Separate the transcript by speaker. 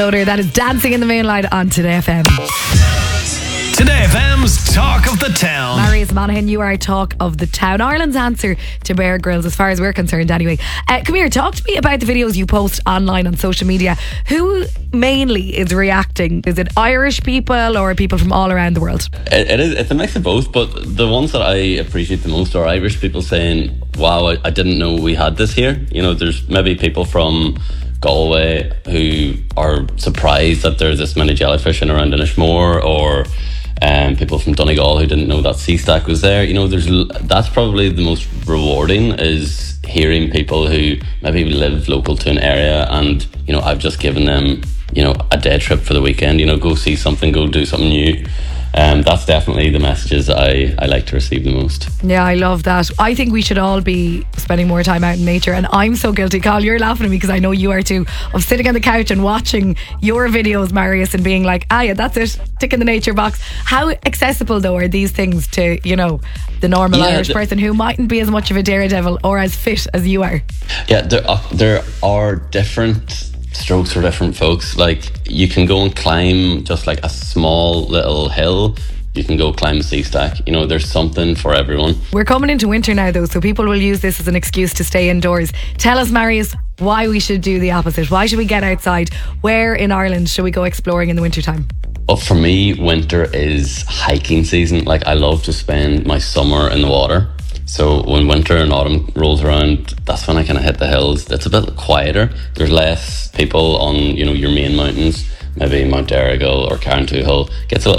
Speaker 1: That is Dancing in the Moonlight on Today FM.
Speaker 2: Today FM's Talk of the Town.
Speaker 1: Marius Monaghan, you are our Talk of the Town. Ireland's answer to Bear Grylls, as far as we're concerned anyway. Come here, talk to me about the videos you post online on social media. Who mainly is reacting? Is it Irish people or people from all around the world?
Speaker 3: It's a mix of both, but the ones that I appreciate the most are Irish people saying, wow, I didn't know we had this here. You know, there's maybe people from Galway who are surprised that there's this many jellyfish in around Inishmore, or people from Donegal who didn't know that sea stack was there. You know, that's probably the most rewarding, is hearing people who maybe live local to an area, and you know, I've just given them, you know, a day trip for the weekend. You know, go see something, go do something new. That's definitely the messages I like to receive the most.
Speaker 1: Yeah, I love that. I think we should all be spending more time out in nature, and I'm so guilty. Carl, you're laughing at me because I know you are too, of sitting on the couch and watching your videos, Marius, and being like, yeah, that's it, tick in the nature box. How accessible though are these things to, you know, the normal Irish person who mightn't be as much of a daredevil or as fit as you are?
Speaker 3: Yeah, there are different strokes for different folks. Like, you can go and climb just like a small little hill, you can go climb a sea stack. You know, there's something for everyone.
Speaker 1: We're coming into winter now though, so people will use this as an excuse to stay indoors. Tell us, Marius, why we should do the opposite. Why should we get outside? Where in Ireland should we go exploring in the winter time?
Speaker 3: Well, for me, winter is hiking season. Like, I love to spend my summer in the water. So when winter and autumn rolls around, that's when I kind of hit the hills. It's a bit quieter. There's less people on, you know, your main mountains, maybe Mount Errigal or Carrauntoohil. Gets a little